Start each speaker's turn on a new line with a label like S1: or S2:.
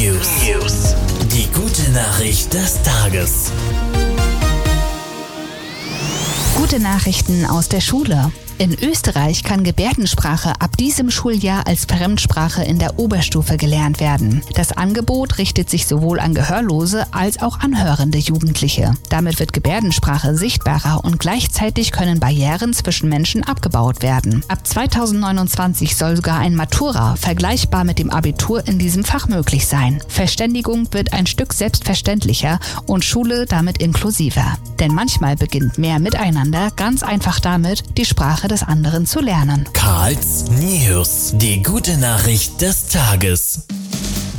S1: News. Die gute Nachricht des Tages.
S2: Gute Nachrichten aus der Schule. In Österreich kann Gebärdensprache ab diesem Schuljahr als Fremdsprache in der Oberstufe gelernt werden. Das Angebot richtet sich sowohl an Gehörlose als auch an hörende Jugendliche. Damit wird Gebärdensprache sichtbarer und gleichzeitig können Barrieren zwischen Menschen abgebaut werden. Ab 2029 soll sogar ein Matura vergleichbar mit dem Abitur in diesem Fach möglich sein. Verständigung wird ein Stück selbstverständlicher und Schule damit inklusiver. Denn manchmal beginnt mehr Miteinander ganz einfach damit, die Sprache des anderen zu lernen.
S1: Karls News. Die gute Nachricht des Tages.